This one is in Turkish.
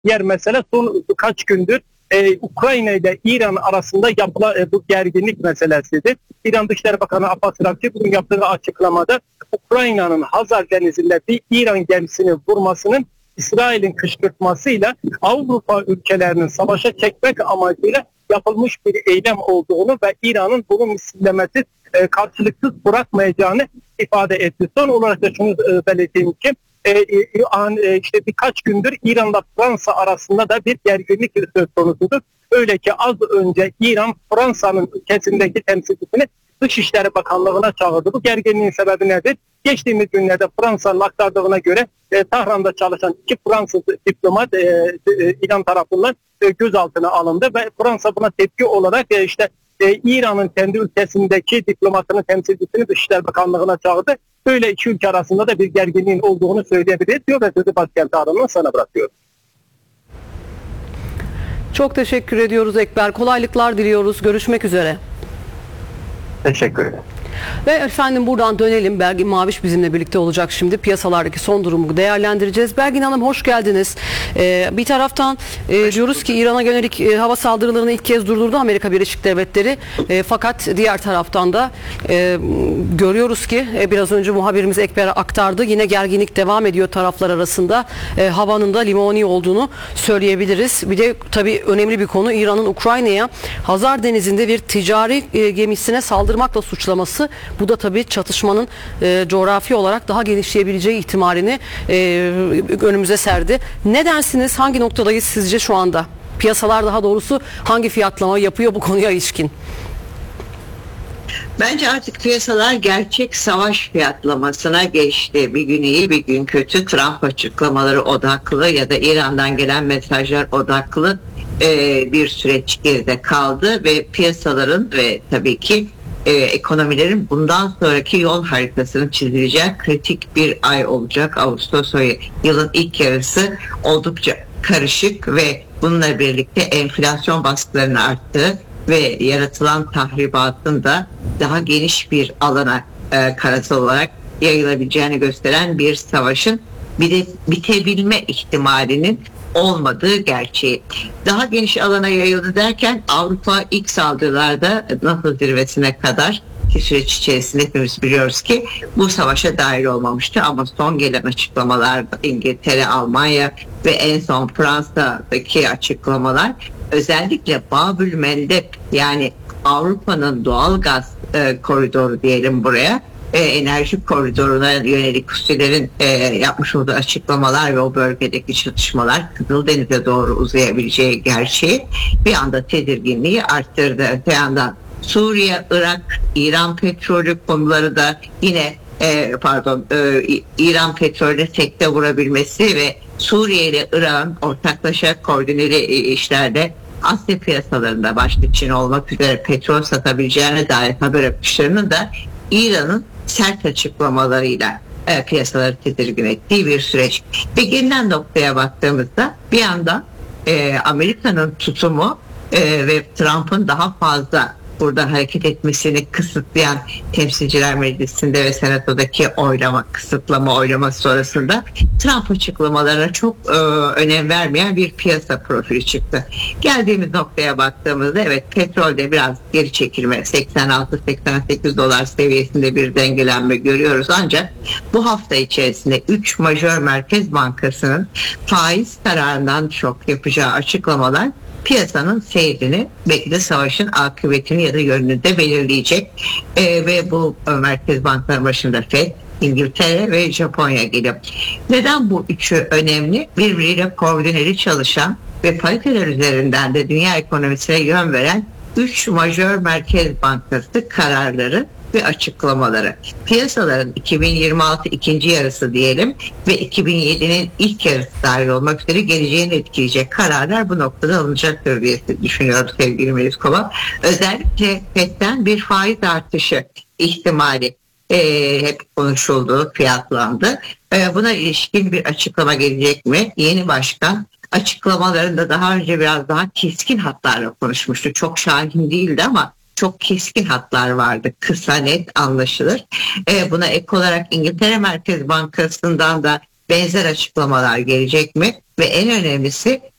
diğer mesele son birkaç gündür Ukrayna ile İran arasında yapılan bu gerginlik meselesidir. İran Dışişleri Bakanı Abbas Araghchi bugün yaptığı açıklamada Ukrayna'nın Hazar Denizi'nde bir İran gemisini vurmasının İsrail'in kışkırtmasıyla Avrupa ülkelerinin savaşa çekmek amacıyla yapılmış bir eylem olduğunu ve İran'ın bunu misillemesiz, karşılıksız bırakmayacağını ifade etti. Son olarak da şunu belirteyim ki işte birkaç gündür İran'la Fransa arasında da bir gerginlik söz konusudur. Öyle ki az önce İran Fransa'nın ülkesindeki temsilcisini Dışişleri Bakanlığı'na çağırdı. Bu gerginliğin sebebi nedir? Geçtiğimiz günlerde Fransa'nın aktardığına göre Tahran'da çalışan 2 Fransız diplomat İran tarafından gözaltına alındı ve Fransa buna tepki olarak İran'ın kendi ülkesindeki diplomatının temsilcisini Dışişleri Bakanlığı'na çağırdı. Böyle iki ülke arasında da bir gerginliğin olduğunu söyleyebiliriz diyor ve sözü başkent Tahran'dan sana bırakıyorum. Çok teşekkür ediyoruz Ekber. Kolaylıklar diliyoruz. Görüşmek üzere. Teşekkür ederim. Ve efendim buradan dönelim. Belgin Maviş bizimle birlikte olacak şimdi. Piyasalardaki son durumu değerlendireceğiz. Belgin Hanım hoş geldiniz. Bir taraftan diyoruz ki İran'a yönelik hava saldırılarını ilk kez durdurdu Amerika Birleşik Devletleri. Fakat diğer taraftan da görüyoruz ki biraz önce muhabirimiz Ekber'e aktardı. Yine gerginlik devam ediyor taraflar arasında. Havanın da limoni olduğunu söyleyebiliriz. Bir de tabii önemli bir konu İran'ın Ukrayna'ya Hazar Denizi'nde bir ticari gemisine saldırmakla suçlaması. Bu da tabii çatışmanın coğrafi olarak daha genişleyebileceği ihtimalini önümüze serdi. Ne dersiniz? Hangi noktadayız sizce şu anda? Piyasalar daha doğrusu hangi fiyatlama yapıyor bu konuya ilişkin? Bence artık piyasalar gerçek savaş fiyatlamasına geçti. Bir gün iyi, bir gün kötü. Trump açıklamaları odaklı ya da İran'dan gelen mesajlar odaklı bir süreç geride kaldı ve piyasaların ve tabii ki ekonomilerin bundan sonraki yol haritasının çizileceği kritik bir ay olacak. Ağustos ayı, yılın ilk yarısı oldukça karışık ve bununla birlikte enflasyon baskılarının arttığı ve yaratılan tahribatın da daha geniş bir alana karasal olarak yayılabileceğini gösteren bir savaşın bitebilme ihtimalinin olmadığı gerçeği. Daha geniş alana yayıldı derken Avrupa ilk saldırılarda NATO zirvesine kadar ki süreç içerisinde hepimiz biliyoruz ki bu savaşa dahil olmamıştı ama son gelen açıklamalarda İngiltere, Almanya ve en son Fransa'daki açıklamalar özellikle Babül Mendeb yani Avrupa'nın doğal gaz koridoru diyelim buraya enerji koridoruna yönelik Husilerin yapmış olduğu açıklamalar ve o bölgedeki çatışmalar Kızıldeniz'e doğru uzayabileceği gerçeği bir anda tedirginliği arttırdı. Öte yandan Suriye, Irak, İran petrolü konuları da yine İran petrolü tekte vurabilmesi ve Suriye ile Irak'ın ortaklaşa koordineli işlerde Asya piyasalarında başta Çin olmak üzere petrol satabileceğine dair haber akışlarının da İran'ın sert açıklamalarıyla piyasaları tedirgin ettiği bir süreç. Ve gelinen noktaya baktığımızda bir yandan Amerika'nın tutumu ve Trump'ın daha fazla burada hareket etmesini kısıtlayan Temsilciler Meclisi'nde ve Senato'daki kısıtlama oylaması sonrasında Trump açıklamalarına çok önem vermeyen bir piyasa profili çıktı. Geldiğimiz noktaya baktığımızda evet petrolde biraz geri çekilme 86-88 dolar seviyesinde bir dengelenme görüyoruz ancak bu hafta içerisinde 3 majör merkez bankasının faiz kararından çok yapacağı açıklamalar piyasanın seyrini belki de savaşın akıbetini ya da yönünü de belirleyecek ve bu merkez bankaların başında FED, İngiltere ve Japonya geliyor. Neden bu üçü önemli? Birbiriyle koordineli çalışan ve pariteler üzerinden de dünya ekonomisine yön veren 3 majör merkez bankası kararları ve açıklamaları. Piyasaların 2026 ikinci yarısı diyelim ve 2007'nin ilk yarısı dahil olmak üzere geleceğini etkileyecek kararlar bu noktada alınacaktır diye düşünüyorum sevgili Melis Kova. Özellikle FED'den bir faiz artışı ihtimali hep konuşuldu, fiyatlandı. Buna ilişkin bir açıklama gelecek mi? Yeni başkan açıklamalarında daha önce biraz daha keskin hatlarla konuşmuştu. Çok şahin değildi ama çok keskin hatlar vardı. Kısa, net, anlaşılır. Buna ek olarak İngiltere Merkez Bankası'ndan da benzer açıklamalar gelecek mi? Ve en önemlisi